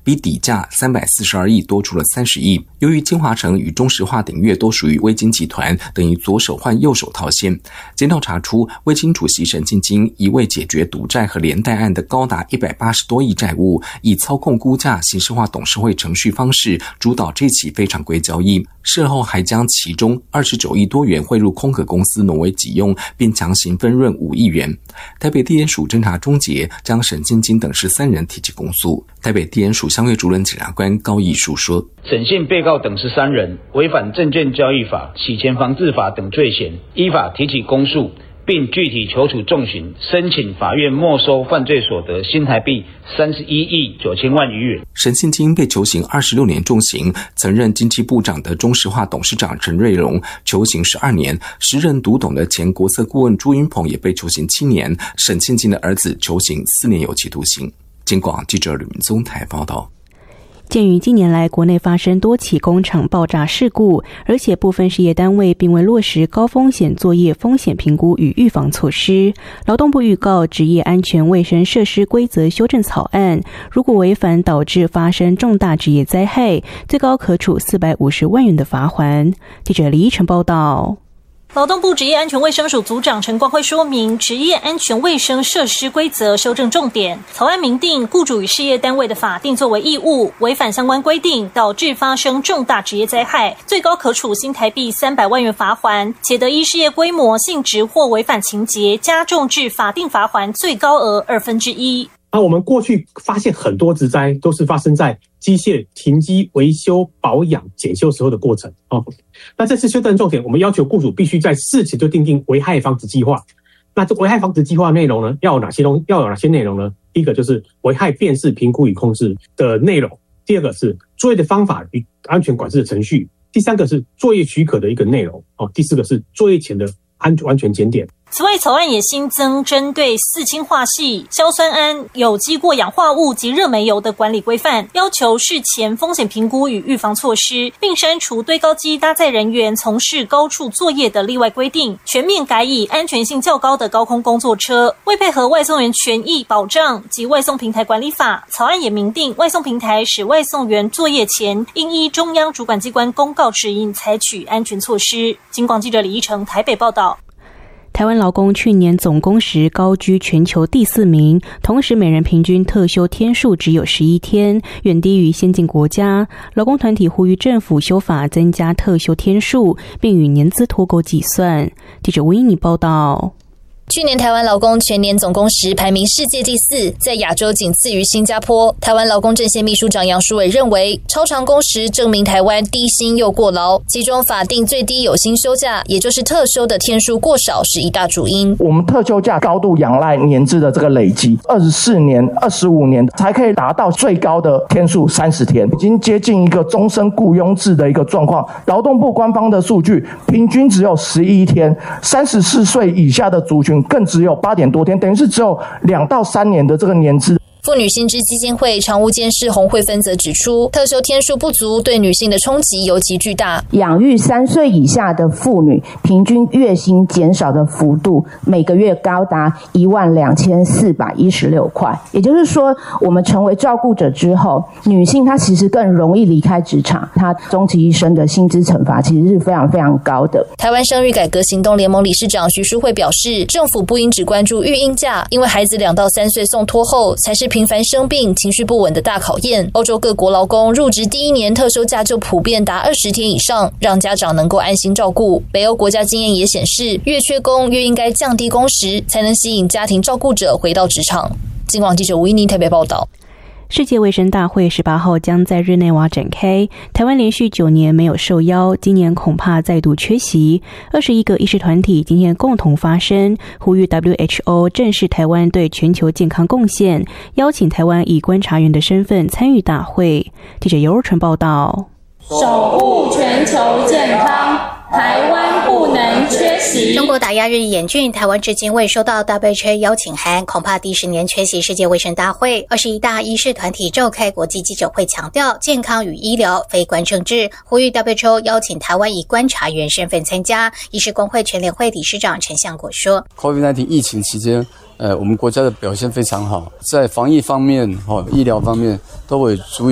比底价342亿多出了30亿。由于金华城与中石化鼎越都属于微金集团，等于左手换右手套现。检讨查出，微金主席沈庆金一味解决赌债和连带案的高达180多亿债务，以操控估价、形式化董事会程序方式主导这起非常规交易。事后还将其中29亿多元汇入空壳公司挪为己用，并强行分润5亿元。台北地检署侦查终结，将沈庆金等13人提起公诉。台北地检署相对主任检察官高义书说， 审讯被告等13人违反证券交易法、洗钱防治法等罪嫌，依法提起公诉，并具体求处重刑，申请法院没收犯罪所得新台币31亿9千万余元。 沈庆金被求刑26年重刑，曾任经济部长的中石化董事长陈瑞荣求刑12年，时任读懂的前国策顾问朱云鹏也被求刑7年，沈庆金的儿子求刑4年有期徒刑。警广记者吕明宗台报道。 鉴于近年来国内发生多起工厂爆炸事故，而且部分事业单位并未落实高风险作业风险评估与预防措施，劳动部预告职业安全卫生设施规则修正草案，如果违反导致发生重大职业灾害，最高可处450万元的罚锾。记者李依晨报道。 劳动部职业安全卫生署组长陈光辉说明，职业安全卫生设施规则修正重点，草案明定雇主与事业单位的法定作为义务，违反相关规定导致发生重大职业灾害，最高可处新台币300万元罚锾，且得依事业规模、性质或违反情节加重至法定罚锾最高额1/2。 我们过去发现很多职灾都是发生在机械停机、维修、保养、检修时候的过程。那这次修正重点，我们要求雇主必须在事前就订定危害防止计划。那这危害防止计划内容呢，要有哪些内容呢？第一个就是危害辨识、评估与控制的内容，第二个是作业的方法与安全管制的程序，第三个是作业许可的一个内容，第四个是作业前的安全检点。 此外，草案也新增针对4氢化系、硝酸铵、有机过氧化物及热煤油的管理规范，要求事前风险评估与预防措施，并删除堆高机搭载人员从事高处作业的例外规定，全面改以安全性较高的高空工作车。为配合外送员权益保障及外送平台管理法，草案也明定外送平台使外送员作业前应依中央主管机关公告指引采取安全措施。警广记者李依成台北报道。 台湾劳工去年总工时高居全球第4名，同时每人平均特休天数只有11天，远低于先进国家。劳工团体呼吁政府修法增加特休天数，并与年资脱钩计算。记者吴英妮报道。 去年台湾劳工全年总工时排名世界第4，在亚洲仅次于新加坡。台湾劳工阵线秘书长杨淑伟认为，超长工时证明台湾低薪又过劳，其中法定最低有薪休假，也就是特休的天数过少是一大主因。 我们特休假高度仰赖年资的这个累积，24年、25年才可以达到最高的天数30天，已经接近一个终身雇佣制的一个状况。劳动部官方的数据，平均只有11天，34岁以下的族群更只有8点多天，等于是只有2到3年的这个年资。 妇女薪资基金会常务监事洪慧芬则指出，特休天数不足对女性的冲击尤其巨大。 养育3岁以下的妇女，平均月薪减少的幅度每个月高达12416块。也就是说，我们成为照顾者之后，女性她其实更容易离开职场，她终其一生的薪资惩罚其实是非常非常高的。 台湾生育改革行动联盟理事长徐淑慧表示，政府不应只关注育婴假，因为孩子2到3岁送托后才是频繁生病、情绪不稳的大考验。欧洲各国劳工入职第1年特休假就普遍达20天以上，让家长能够安心照顾。北欧国家经验也显示，越缺工越应该降低工时，才能吸引家庭照顾者回到职场。警广记者吴依妮台北报道。 世界卫生大会18号将在日内瓦展开，台湾连续9年没有受邀，今年恐怕再度缺席。21个医师团体今天共同发声，呼吁 WHO 正视台湾对全球健康贡献，邀请台湾以观察员的身份参与大会。记者尤若纯报道。 守护全球健康，台湾不能缺席。 中国打压日益严峻，台湾至今未收到 WHO 邀请函，恐怕第10年缺席世界卫生大会。21大医事团体召开国际记者会，强调健康与医疗非官政治，呼吁 WHO 邀请台湾以观察员身份参加。医师工会全联会理事长陈相国说 ，COVID-19 疫情期间，我们国家的表现非常好，在防疫方面、医疗方面都会足以